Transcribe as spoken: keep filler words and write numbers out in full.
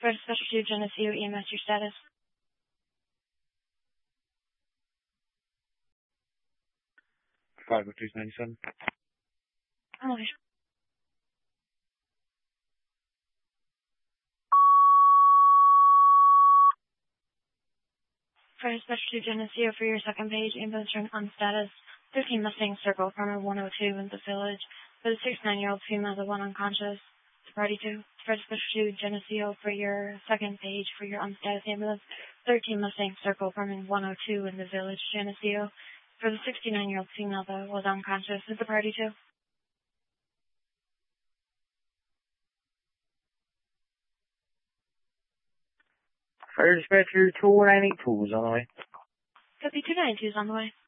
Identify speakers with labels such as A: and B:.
A: For Special two, Geneseo, E M S, your status.
B: five oh two ninety-seven.
A: Okay. For Special two, Geneseo, for your second page, ambulance on status. thirteen Mustang Circle, from one oh two in the village. For the sixty-nine-year-old female, the one unconscious. Party two. For Special two, Geneseo, for your second page, for your unstatus ambulance. thirteen Mustang Circle, from one oh two in the village, Geneseo. For the sixty-nine-year-old female that was unconscious, is the party two.
B: Fire dispatcher two nine eight two is on the way.
A: Copy two nine two is on the way.